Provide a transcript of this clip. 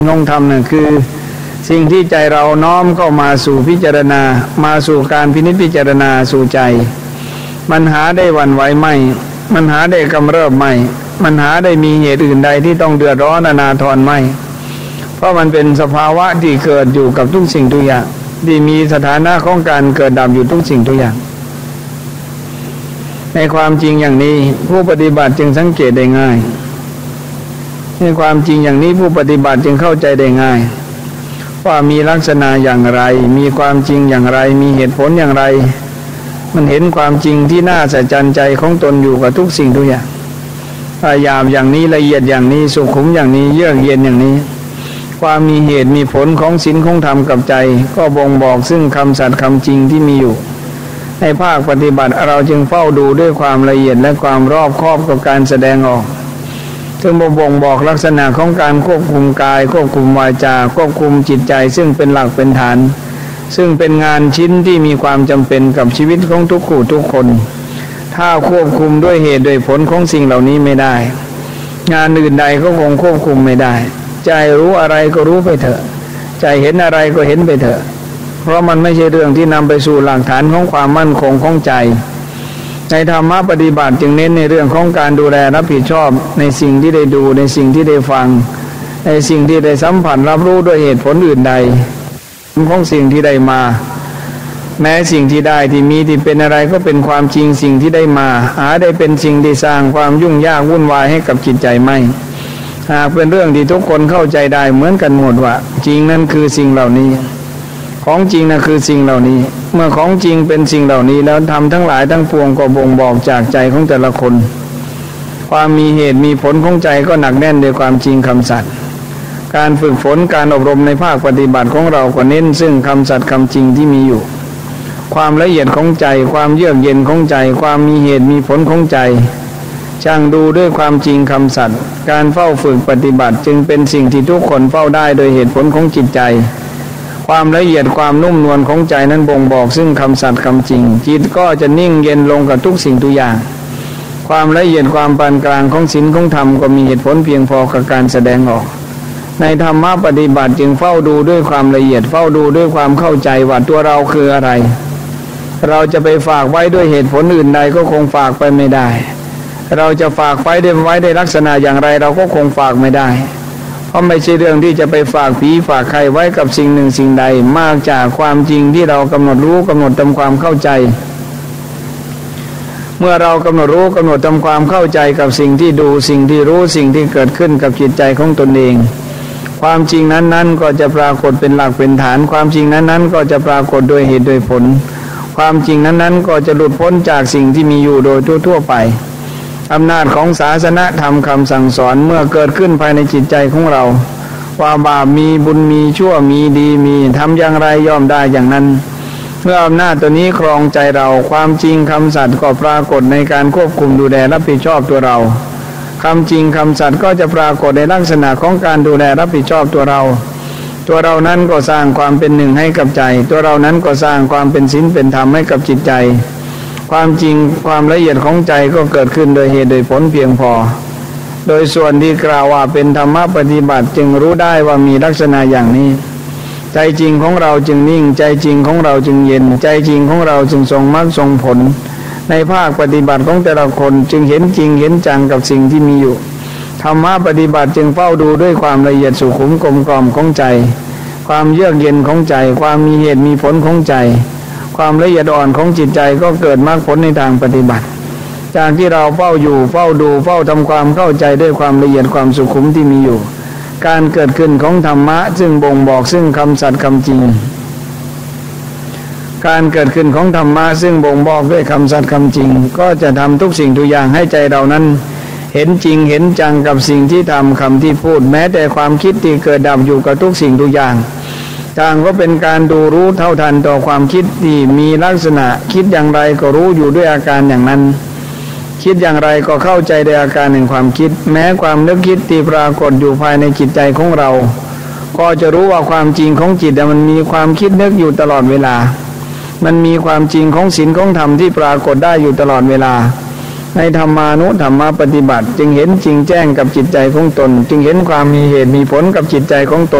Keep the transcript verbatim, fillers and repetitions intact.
ของธรรมนั่นคือสิ่งที่ใจเราน้อมเข้ามาสู่พิจารณามาสู่การพินิจพิจารณาสู่ใจมันหาได้หวั่นไหวไม่มันหาได้กำเริบไม่มันหาได้มีเหตุอื่นใดที่ต้องเดือดร้อนอนาถรไม่เพราะมันเป็นสภาวะที่เกิดอยู่กับทุกสิ่งทุกอย่างที่มีสถานะของการเกิดดับอยู่ทุกสิ่งทุกอย่างในความจริงอย่างนี้ผู้ปฏิบัติจึงสังเกตได้ง่ายในความจริงอย่างนี้ผู้ปฏิบัติจึงเข้าใจได้ง่ายว่ามีลักษณะอย่างไรมีความจริงอย่างไรมีเหตุผลอย่างไรมันเห็นความจริงที่น่าสะใจใจของตนอยู่กับทุกสิ่งทุกอย่างหยาบอย่างนี้ละเอียดอย่างนี้สุขุมอย่างนี้เยือกเย็นอย่างนี้ความมีเหตุมีผลของศีลของธรรมกับใจก็บ่งบอกซึ่งคำสัตย์คำจริงที่มีอยู่ในภาคปฏิบัติเราจึงเฝ้าดูด้วยความละเอียดและความรอบคอบกับการแสดงออกซึ่งบ่งบอกลักษณะของการควบคุมกายควบคุมวาจาควบคุมจิตใจซึ่งเป็นหลักเป็นฐานซึ่งเป็นงานชิ้นที่มีความจำเป็นกับชีวิตของทุกคู่ทุกคนถ้าควบคุมด้วยเหตุด้วยผลของสิ่งเหล่านี้ไม่ได้งานอื่นใดก็คงควบคุมไม่ได้ใจรู้อะไรก็รู้ไปเถอะใจเห็นอะไรก็เห็นไปเถอะเพราะมันไม่ใช่เรื่องที่นำไปสู่หลักฐานของความมั่นคงของใจในธรรมะปฏิบัติจึงเน้นในเรื่องของการดูแลรับผิดชอบในสิ่งที่ได้ดูในสิ่งที่ได้ฟังในสิ่งที่ได้สัมผัสรับรู้ด้วยเหตุผลอื่นใดของสิ่งที่ได้มาแม้สิ่งที่ได้ที่มีที่เป็นอะไรก็เป็นความจริงสิ่งที่ได้มาหาได้เป็นสิ่งที่สร้างความยุ่งยากวุ่นวายให้กับจิตใจไม่หากเป็นเรื่องที่ทุกคนเข้าใจได้เหมือนกันหมดว่าจริงนั่นคือสิ่งเหล่านี้ของจริงนั่นคือสิ่งเหล่านี้เมื่อของจริงเป็นสิ่งเหล่านี้แล้วทำทั้งหลายทั้งปวงก็บ่งบอกจากใจของแต่ละคนความมีเหตุมีผลของใจก็หนักแน่นด้วยความจริงคำสัตย์การฝึกฝนการอบรมในภาคปฏิบัติของเราก็เน้นซึ่งคำสัตย์คำจริงที่มีอยู่ความละเอียดของใจความเยือกเย็นของใจความมีเหตุมีผลของใจช่างดูด้วยความจริงคำสัตย์การเฝ้าฝึกปฏิบัติจึงเป็นสิ่งที่ทุกคนเฝ้าได้โดยเหตุผลของจิตใจความละเอียดความนุ่มนวลของใจนั้นบ่งบอกซึ่งคำสัตย์คำจริงจิตก็จะนิ่งเย็นลงกับทุกสิ่งทุกอย่างความละเอียดความปานกลางของศีลของธรรมก็มีเหตุผลเพียงพอกับการแสดงออกในธรรมะปฏิบัติจึงเฝ้าดูด้วยความละเอียดเฝ้าดูด้วยความเข้าใจว่าตัวเราคืออะไรเราจะไปฝากไว้ด้วยเหตุผลอื่นใดก็คงฝากไปไม่ได้เราจะฝากไว้ได้ไว้ในลักษณะอย่างไรเราก็คงฝากไม่ได้เพราะไม่ใช่เรื่องที่จะไปฝากผีฝากใครไว้กับสิ่งหนึ่งสิ่งใดมากจากความจริงที่เรากำหนดรู้กำหนดทำความเข้าใจเมื่อเรากำหนดรู้กำหนดทำความเข้าใจกับสิ่งที่ดูสิ่งที่รู้สิ่งที่เกิดขึ้นกับจิตใจของตนเองความจริงนั้นๆก็จะปรากฏเป็นหลักเป็นฐานความจริงนั้นๆก็จะปรากฏโดยเหตุโดยผลความจริงนั้นๆก็จะหลุดพ้นจากสิ่งที่มีอยู่โดยทั่วๆไปอำนาจของศาสนธรรมคำสั่งสอนเมื่อเกิดขึ้นภายในจิตใจของเราว่าบาปมีบุญมีชั่วมีดีมีทำอย่างไรย่อมได้อย่างนั้นเมื่ออำนาจตัวนี้ครองใจเราความจริงคำสัตย์ก็ปรากฏในการควบคุมดูแลรับผิดชอบตัวเราคำจริงคำสัตย์ก็จะปรากฏในลักษณะของการดูแลรับผิดชอบตัวเราตัวเรานั้นก็สร้างความเป็นหนึ่งให้กับใจตัวเรานั้นก็สร้างความเป็นศีลเป็นธรรมให้กับจิตใจความจริงความละเอียดของใจก็เกิดขึ้นโดยเหตุโดยผลเพียงพอโดยส่วนที่กล่าวว่าเป็นธรรมะปฏิบัติจึงรู้ได้ว่ามีลักษณะอย่างนี้ใจจริงของเราจึงนิ่งใจจริงของเราจึงเย็นใจจริงของเราจึงทรงมรรคทรงผลในภาคปฏิบัติของแต่ละคนจึงเห็นจริงเห็นจังกับสิ่งที่มีอยู่ธรรมะปฏิบัติจึงเฝ้าดูด้วยความละเอียดสุขุมกลมกล่อมของใจความเยือกเย็นของใจความมีเหตุมีผลของใจความละเอียดอ่อนของจิตใจก็เกิดมรรคผลในทางปฏิบัติจากที่เราเฝ้าอยู่เฝ้าดูเฝ้าทำความเข้าใจด้วยความละเอียดความสุขุมที่มีอยู่การเกิดขึ้นของธรรมะซึ่งบ่งบอกซึ่งคำสัตย์คำจริงการเกิดขึ้นของธรรมะซึ่งบ่งบอกด้วยคำสัตย์คำจริงก็จะทำทุกสิ่งทุกอย่างให้ใจเรานั้นเห็นจริงเห็นจังกับสิ่งที่ทำคำที่พูดแม้แต่ความคิดที่เกิดดับอยู่กับทุกสิ่งทุกอย่างต่างก็เป็นการดูรู้เท่าทันต่อความคิดที่มีลักษณะคิดอย่างไรก็รู้อยู่ด้วยอาการอย่างนั้นคิดอย่างไรก็เข้าใจในอาการแห่งความคิดแม้ความนึกคิดที่ปรากฏอยู่ภายในจิตใจของเราก็จะรู้ว่าความจริงของจิตมันมีความคิดนึกอยู่ตลอดเวลามันมีความจริงของศีลของธรรมที่ปรากฏได้อยู่ตลอดเวลาในธรรมานุธรรมปฏิบัติจึงเห็นจริงแจ้งกับจิตใจของตนจึงเห็นความมีเหตุมีผลกับจิตใจของตน